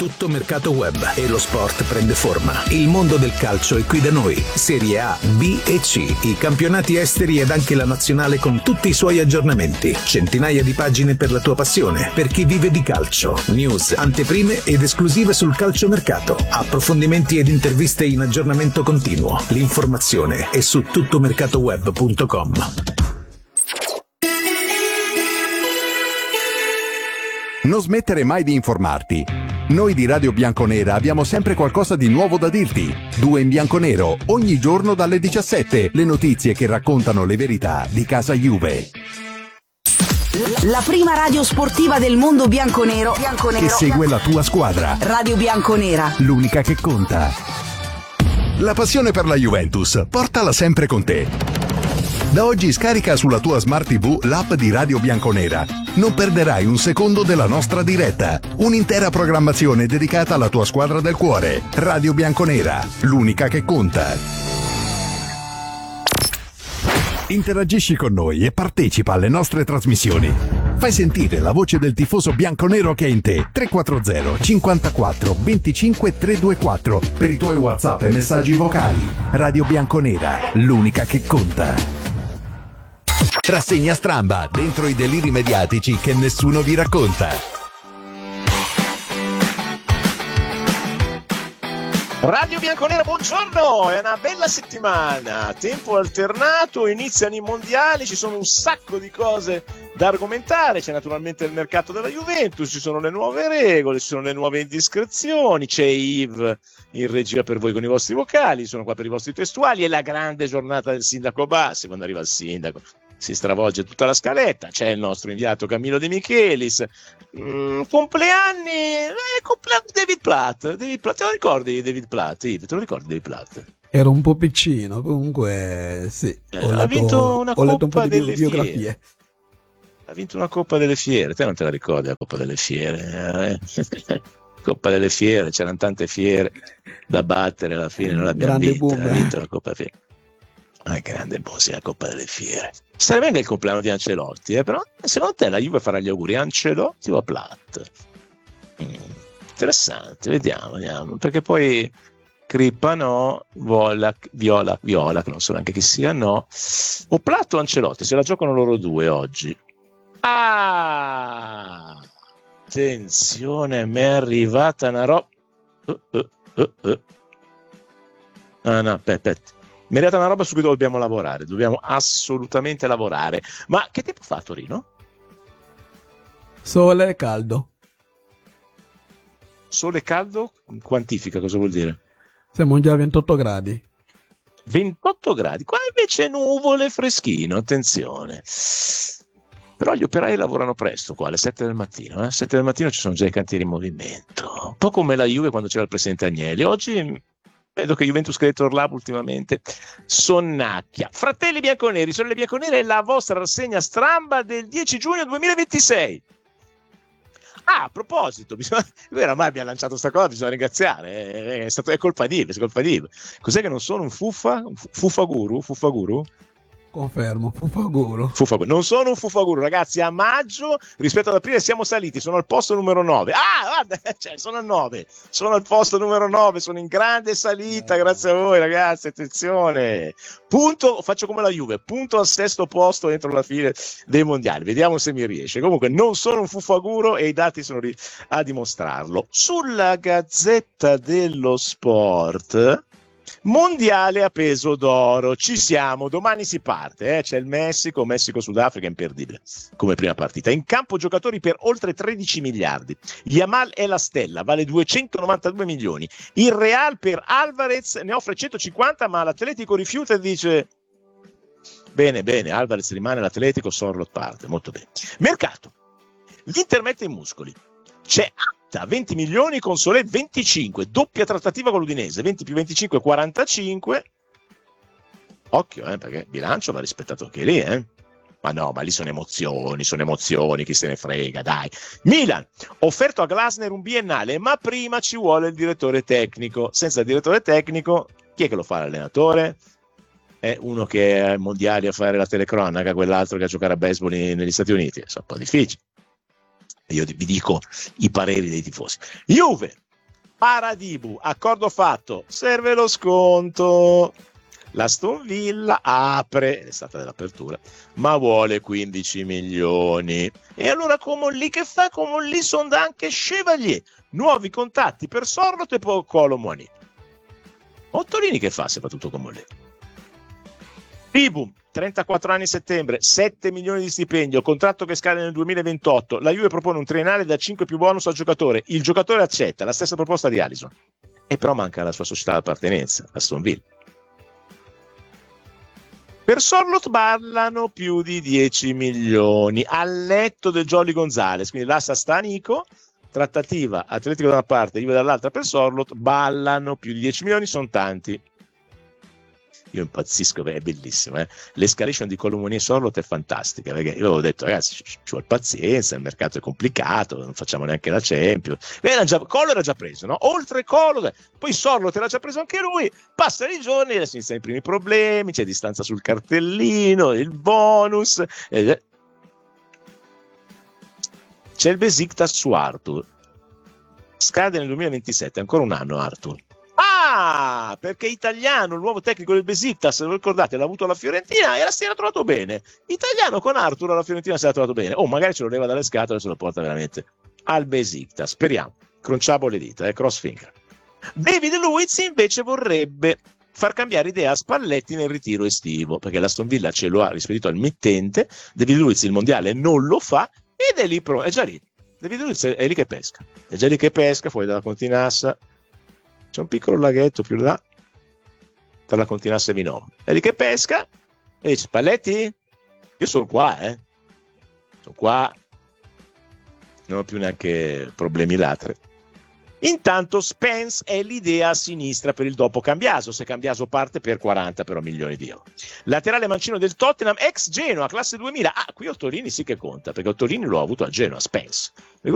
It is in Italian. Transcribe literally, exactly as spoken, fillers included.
Tutto mercato web e lo sport prende forma. Il mondo del calcio è qui da noi. Serie A, B e C, i campionati esteri ed anche la nazionale con tutti i suoi aggiornamenti. Centinaia di pagine per la tua passione, per chi vive di calcio. News, anteprime ed esclusive sul calciomercato. Approfondimenti ed interviste in aggiornamento continuo. L'informazione è su tuttomercatoweb punto com. Non smettere mai di informarti. Noi di Radio Bianconera abbiamo sempre qualcosa di nuovo da dirti. Due in bianconero, ogni giorno dalle diciassette. Le notizie che raccontano le verità di casa Juve. La prima radio sportiva del mondo bianconero, bianconero che segue la tua squadra. Radio Bianconera. L'unica che conta. La passione per la Juventus, portala sempre con te. Da oggi scarica sulla tua Smart tivù l'app di Radio Bianconera. Non perderai un secondo della nostra diretta. Un'intera programmazione dedicata alla tua squadra del cuore. Radio Bianconera, l'unica che conta. Interagisci con noi e partecipa alle nostre trasmissioni. Fai sentire la voce del tifoso bianconero che è in te. tre quattro zero cinquantaquattro venticinque trecentoventiquattro per i tuoi WhatsApp e messaggi vocali. Radio Bianconera, l'unica che conta. Rassegna Stramba, dentro i deliri mediatici che nessuno vi racconta. Radio Bianconera, buongiorno, è una bella settimana, tempo alternato, iniziano i mondiali, ci sono un sacco di cose da argomentare, c'è naturalmente il mercato della Juventus, ci sono le nuove regole, ci sono le nuove indiscrezioni, c'è Yves in regia per voi con i vostri vocali, sono qua per i vostri testuali, è la grande giornata del sindaco Bassi, quando arriva il sindaco si stravolge tutta la scaletta, c'è il nostro inviato Camillo De Michelis, mm, compleanni, eh, compleanno di David Platt, David Platt, te lo ricordi di David Platt? Yves, te lo ricordi David Platt? Era un po' piccino, comunque sì, eh, ho ha letto, vinto una ho letto un Coppa po' di delle biografie. Fiere. Ha vinto una Coppa delle Fiere, te non te la ricordi la Coppa delle Fiere? Eh? Coppa delle Fiere, c'erano tante fiere da battere, alla fine non l'abbiamo Grande vinta, boom, ha vinto la Coppa Fiere. Ah, grande boss, la Coppa delle Fiere. Sarebbe anche il compleanno di Ancelotti, eh? Però secondo te la Juve farà gli auguri a Ancelotti o a Platt? Mm, interessante, vediamo, vediamo, perché poi Crippa no, Viola, Viola, Viola, che non so neanche chi sia, no, o Platt o Ancelotti, se la giocano loro due oggi. Ah, attenzione, mi è arrivata una roba. Uh, uh, uh, uh. Ah no, aspetta, aspetta. Mi è arrivata una roba su cui dobbiamo lavorare, dobbiamo assolutamente lavorare. Ma che tempo fa a Torino? Sole e caldo. Sole e caldo? Quantifica, cosa vuol dire? Siamo già a ventotto gradi. ventotto gradi, qua invece nuvole, freschino, attenzione. Però gli operai lavorano presto qua, alle sette del mattino. Eh? sette del mattino ci sono già i cantieri in movimento. Un po' come la Juve quando c'era il presidente Agnelli. Oggi vedo che Juventus Creator Lab ultimamente sonnacchia. Fratelli Bianconeri, Sorelle Bianconere è la vostra rassegna Stramba del dieci giugno duemilaventisei. Ah, a proposito, bisogna, oramai abbiamo lanciato sta cosa, bisogna ringraziare, è, è, stato, è colpa di Ive, è colpa di Ive. Cos'è che non sono un fuffa? Un fuffaguru? Fuffaguru? Confermo, Fufaguru. Fufaguru. Non sono un Fufaguru, ragazzi. A maggio rispetto ad aprile siamo saliti. Sono al posto numero nove. Ah, guarda, cioè, sono al nove. Sono al posto numero nove. Sono in grande salita. Grazie a voi, ragazzi. Attenzione. Punto. Faccio come la Juve. Punto al sesto posto entro la fine dei mondiali. Vediamo se mi riesce. Comunque, non sono un Fufaguru e i dati sono lì a dimostrarlo. Sulla Gazzetta dello Sport. Mondiale a peso d'oro, ci siamo, domani si parte, eh? C'è il Messico, Messico-Sudafrica, imperdibile come prima partita. In campo giocatori per oltre tredici miliardi. Yamal è la stella, vale duecentonovantadue milioni. Il Real per Alvarez ne offre centocinquanta, ma l'Atletico rifiuta e dice bene, bene, Alvarez rimane l'Atletico, Sorlot parte, molto bene. Mercato, l'Inter mette i muscoli. C'è Atta, venti milioni, con Solé venticinque, doppia trattativa con l'Udinese, venti più venticinque, quarantacinque. Occhio, eh, perché il bilancio va rispettato anche lì, eh. Ma no, ma lì sono emozioni, sono emozioni, chi se ne frega, dai. Milan, offerto a Glasner un biennale, ma prima ci vuole il direttore tecnico. Senza il direttore tecnico, chi è che lo fa l'allenatore? È uno che è ai mondiali a fare la telecronaca, quell'altro che a giocare a baseball negli Stati Uniti. È un po' difficile. Io vi dico i pareri dei tifosi. Juve, Paradibu, accordo fatto, serve lo sconto. L'Aston Villa apre, è stata dell'apertura, ma vuole quindici milioni. E allora come lì che fa? Come lì sonda anche Chevalier. Nuovi contatti per Sorloth e poi Colomoni. Ottolini che fa se fa tutto come lì? Ribum, trentaquattro anni settembre, sette milioni di stipendio, contratto che scade nel duemilaventotto. La Juve propone un triennale da cinque più bonus al giocatore. Il giocatore accetta, la stessa proposta di Alisson. E però manca la sua società d'appartenenza, Aston Villa. Per Sorloth ballano più di dieci milioni al netto del Jolly Gonzalez, quindi l'assa sta a Nico, trattativa Atletico da una parte, Juve dall'altra per Sorloth, ballano più di dieci milioni, sono tanti. Io impazzisco, beh, è bellissimo, eh? L'escalation di Colomoni e Sorloth è fantastica, perché io avevo detto ragazzi ci, ci vuole pazienza, il mercato è complicato, non facciamo neanche la Champions. Era già, Colo era già preso, no? Oltre Colo, poi Sorloth era già preso anche lui, passano i giorni, adesso iniziano i primi problemi, c'è distanza sul cartellino, il bonus, eh, c'è il Besiktas su Arthur, scade nel duemilaventisette, ancora un anno Arthur. Ah, perché Italiano, il nuovo tecnico del Besiktas, se lo ricordate, l'ha avuto alla Fiorentina e si era trovato bene. Italiano con Arthur alla Fiorentina si era trovato bene. Oh, magari ce lo leva dalle scatole e se lo porta veramente al Besiktas. Speriamo. Cronciamo le dita, eh, cross finger. David Luiz invece vorrebbe far cambiare idea a Spalletti nel ritiro estivo, perché l'Aston Villa ce lo ha rispedito al mittente. David Luiz il mondiale non lo fa ed è lì, pro- è già lì. David Luiz è lì che pesca. È già lì che pesca, fuori dalla Continassa. C'è un piccolo laghetto più là tra la Continassa e Vinò. È lì che pesca e dice Spalletti, io sono qua, eh. Sono qua, non ho più neanche problemi ladri. Intanto Spence è l'idea a sinistra per il dopo Cambiaso, se Cambiaso parte per quaranta però milioni di euro. Laterale mancino del Tottenham, ex Genoa, classe duemila. Ah, qui Ottolini sì che conta, perché Ottolini l'ho avuto a Genoa, Spence.